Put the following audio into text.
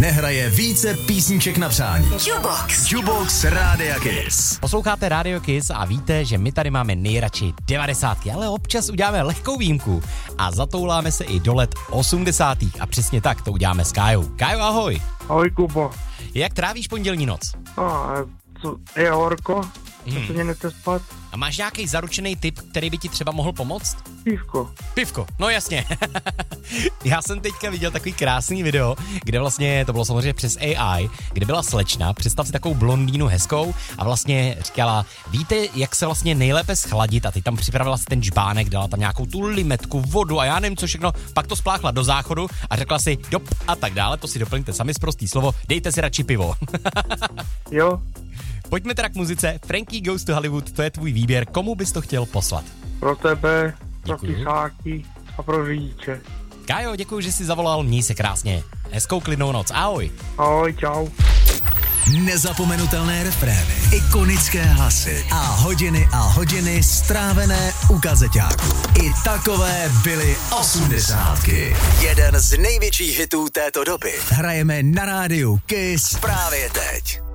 nehraje více písniček na přání. Jukebox Rádia Kiss. Posloucháte Radio Kiss a víte, že my tady máme nejradši 90, ale občas uděláme lehkou výjimku a zatouláme se i do let 80. A přesně tak to uděláme s Kájou. Kájo, ahoj. Ahoj, Kubo. Jak trávíš pondělní noc? Je horko, se mě nechce spát. A máš nějaký zaručený tip, který by ti třeba mohl pomoct? Pivko, no jasně. Já jsem teďka viděl takový krásný video, kde vlastně, to bylo samozřejmě přes AI, kde byla slečna, představ si takovou blondýnu hezkou a vlastně říkala, víte, jak se vlastně nejlépe schladit, a ty tam připravila si ten žbánek, dala tam nějakou tu limetku, vodu a já nevím co všechno, pak to spláchla do záchodu a řekla si dop a tak dále, to si doplňte sami sprostý slovo, dejte si radši pivo. Jo. Pojďme teda k muzice. Frankie Goes to Hollywood, to je tvůj výběr. Komu bys to chtěl poslat? Pro tebe, pro Děkuju. kysáky a pro řidiče. Kájo, děkuji, že jsi zavolal, měj se krásně. Hezkou klidnou noc, ahoj. Ahoj, čau. Nezapomenutelné refrény, ikonické hlasy a hodiny strávené u kazeťáku. I takové byly 80. Jeden z největších hitů této doby hrajeme na rádiu Kiss právě teď.